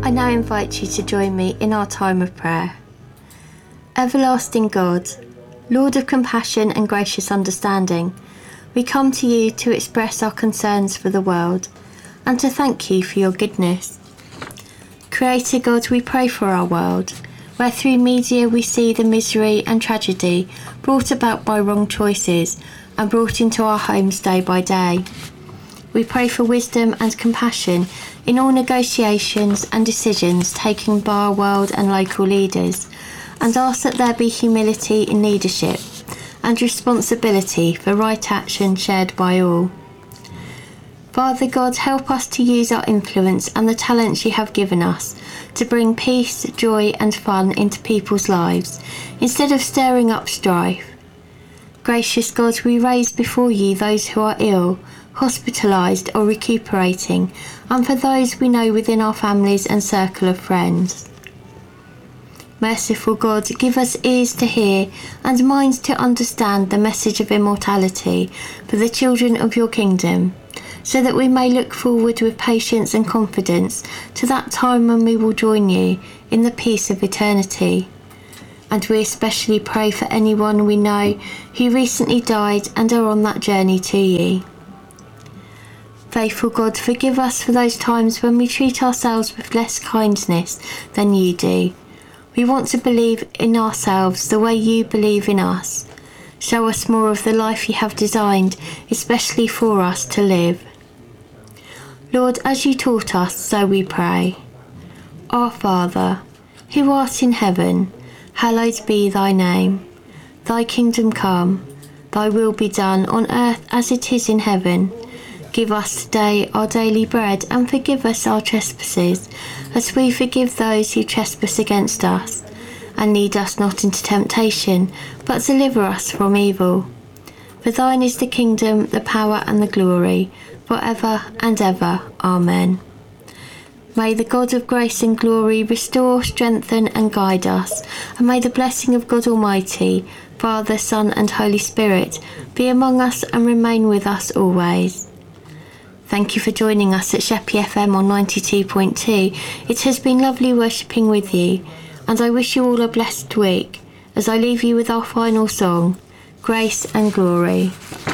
I now invite you to join me in our time of prayer. Everlasting God, Lord of compassion and gracious understanding, we come to you to express our concerns for the world and to thank you for your goodness. Creator God, we pray for our world, where through media we see the misery and tragedy brought about by wrong choices and brought into our homes day by day. We pray for wisdom and compassion in all negotiations and decisions taken by our world and local leaders, and ask that there be humility in leadership and responsibility for right action shared by all. Father God, help us to use our influence and the talents you have given us to bring peace, joy and fun into people's lives, instead of stirring up strife. Gracious God, we raise before you those who are ill, hospitalised or recuperating, and for those we know within our families and circle of friends. Merciful God, give us ears to hear and minds to understand the message of immortality for the children of your kingdom, so that we may look forward with patience and confidence to that time when we will join you in the peace of eternity. And we especially pray for anyone we know who recently died and are on that journey to you. Faithful God, forgive us for those times when we treat ourselves with less kindness than you do. We want to believe in ourselves the way you believe in us. Show us more of the life you have designed, especially for us to live. Lord, as you taught us, so we pray. Our Father, who art in heaven, hallowed be thy name. Thy kingdom come, thy will be done on earth as it is in heaven. Give us today our daily bread, and forgive us our trespasses, as we forgive those who trespass against us. And lead us not into temptation, but deliver us from evil. For thine is the kingdom, the power and the glory, for ever and ever. Amen. May the God of grace and glory restore, strengthen and guide us, and may the blessing of God Almighty, Father, Son and Holy Spirit be among us and remain with us always. Thank you for joining us at Sheppey FM on 92.2. It has been lovely worshipping with you, and I wish you all a blessed week as I leave you with our final song, Grace and Glory.